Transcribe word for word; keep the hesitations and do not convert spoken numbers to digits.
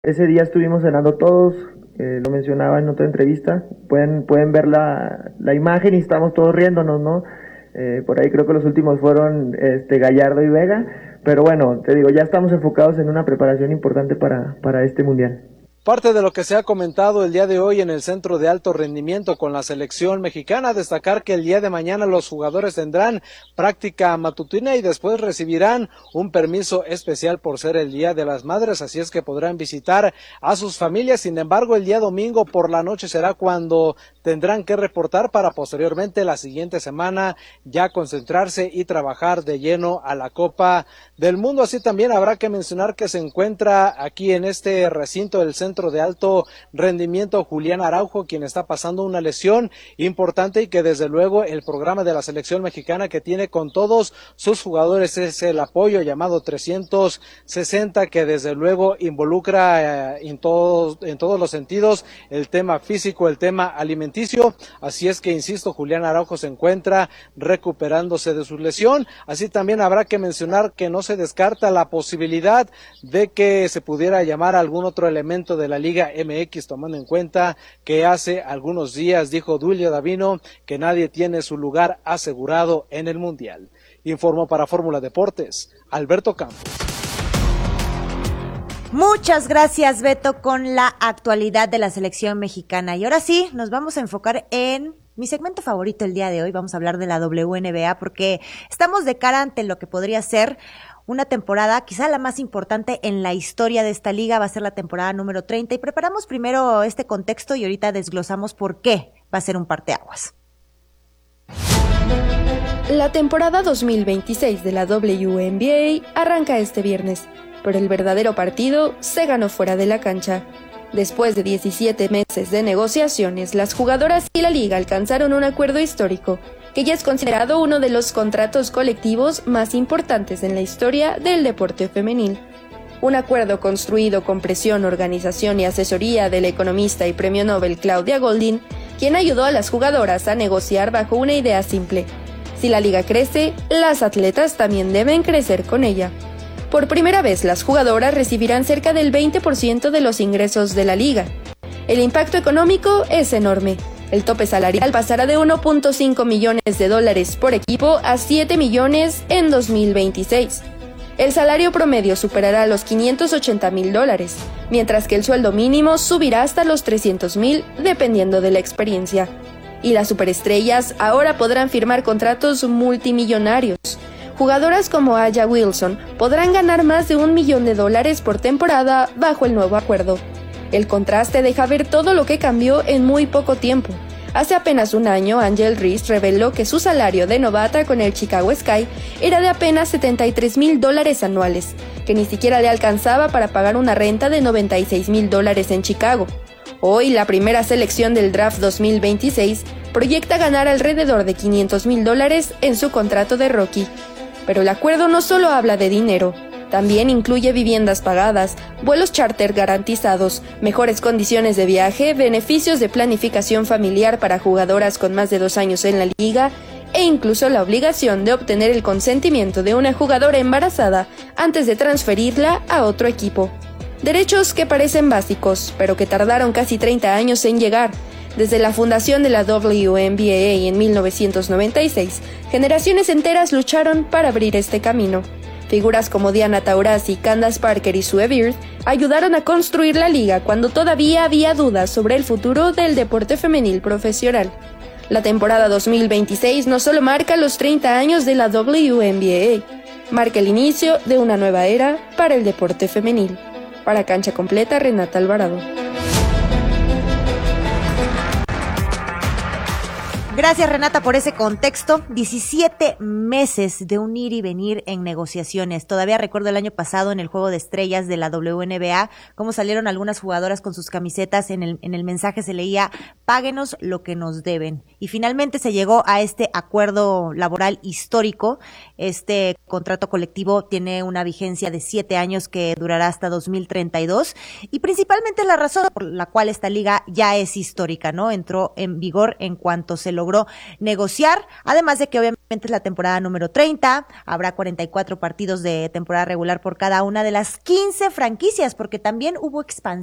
Ese día estuvimos cenando todos, eh, lo mencionaba en otra entrevista, pueden, pueden ver la, la imagen y estamos todos riéndonos, ¿no? Eh, por ahí creo que los últimos fueron este, Gallardo y Vega, pero bueno, te digo, ya estamos enfocados en una preparación importante para, para este mundial. Parte de lo que se ha comentado el día de hoy en el Centro de Alto Rendimiento con la selección mexicana, destacar que el día de mañana los jugadores tendrán práctica matutina y después recibirán un permiso especial por ser el Día de las Madres, así es que podrán visitar a sus familias. Sin embargo, el día domingo por la noche será cuando tendrán que reportar para posteriormente la siguiente semana ya concentrarse y trabajar de lleno a la Copa del Mundo. Así también habrá que mencionar que se encuentra aquí en este recinto del Centro de Alto Rendimiento Julián Araujo, quien está pasando una lesión importante y que desde luego el programa de la selección mexicana que tiene con todos sus jugadores es el apoyo llamado trescientos sesenta, que desde luego involucra eh, en todos en todos los sentidos el tema físico, el tema alimenticio. Así es que, insisto, Julián Araujo se encuentra recuperándose de su lesión. Así también habrá que mencionar que no se descarta la posibilidad de que se pudiera llamar a algún otro elemento de la Liga M X, tomando en cuenta que hace algunos días dijo Duilio Davino que nadie tiene su lugar asegurado en el Mundial. Informó para Fórmula Deportes, Alberto Campos. Muchas gracias, Beto, con la actualidad de la selección mexicana. Y ahora sí, nos vamos a enfocar en mi segmento favorito el día de hoy. Vamos a hablar de la W N B A porque estamos de cara ante lo que podría ser una temporada, quizá la más importante en la historia de esta liga. Va a ser la temporada número treinta y preparamos primero este contexto y ahorita desglosamos por qué va a ser un parteaguas. La temporada dos mil veintiséis de la W N B A arranca este viernes, pero el verdadero partido se ganó fuera de la cancha. Después de diecisiete meses de negociaciones, las jugadoras y la liga alcanzaron un acuerdo histórico, que ya es considerado uno de los contratos colectivos más importantes en la historia del deporte femenil. Un acuerdo construido con presión, organización y asesoría del economista y premio Nobel Claudia Goldin, quien ayudó a las jugadoras a negociar bajo una idea simple: si la liga crece, las atletas también deben crecer con ella. Por primera vez, las jugadoras recibirán cerca del veinte por ciento de los ingresos de la liga. El impacto económico es enorme. El tope salarial pasará de uno punto cinco millones de dólares por equipo a siete millones en dos mil veintiséis. El salario promedio superará los quinientos ochenta mil dólares, mientras que el sueldo mínimo subirá hasta los trescientos mil dependiendo de la experiencia. Y las superestrellas ahora podrán firmar contratos multimillonarios. Jugadoras como Aya Wilson podrán ganar más de un millón de dólares por temporada bajo el nuevo acuerdo. El contraste deja ver todo lo que cambió en muy poco tiempo. Hace apenas un año, Angel Reese reveló que su salario de novata con el Chicago Sky era de apenas setenta y tres mil dólares anuales, que ni siquiera le alcanzaba para pagar una renta de noventa y seis mil dólares en Chicago. Hoy, la primera selección del draft dos mil veintiséis proyecta ganar alrededor de quinientos mil dólares en su contrato de rookie. Pero el acuerdo no solo habla de dinero, también incluye viviendas pagadas, vuelos charter garantizados, mejores condiciones de viaje, beneficios de planificación familiar para jugadoras con más de dos años en la liga, e incluso la obligación de obtener el consentimiento de una jugadora embarazada antes de transferirla a otro equipo. Derechos que parecen básicos, pero que tardaron casi treinta años en llegar. Desde la fundación de la W N B A en mil novecientos noventa y seis, generaciones enteras lucharon para abrir este camino. Figuras como Diana Taurasi, Candace Parker y Sue Bird ayudaron a construir la liga cuando todavía había dudas sobre el futuro del deporte femenil profesional. La temporada dos mil veintiséis no solo marca los treinta años de la W N B A, marca el inicio de una nueva era para el deporte femenil. Para Cancha Completa, Renata Alvarado. Gracias, Renata, por ese contexto. diecisiete meses de un ir y venir en negociaciones. Todavía recuerdo el año pasado en el Juego de Estrellas de la W N B A, cómo salieron algunas jugadoras con sus camisetas. En el, en el mensaje se leía: páguenos lo que nos deben. Y finalmente se llegó a este acuerdo laboral histórico. Este contrato colectivo tiene una vigencia de siete años que durará hasta dos mil treinta y dos. Y principalmente la razón por la cual esta liga ya es histórica, ¿no? Entró en vigor en cuanto se logró logró negociar, además de que obviamente es la temporada número treinta, habrá cuarenta y cuatro partidos de temporada regular por cada una de las quince franquicias, porque también hubo expansión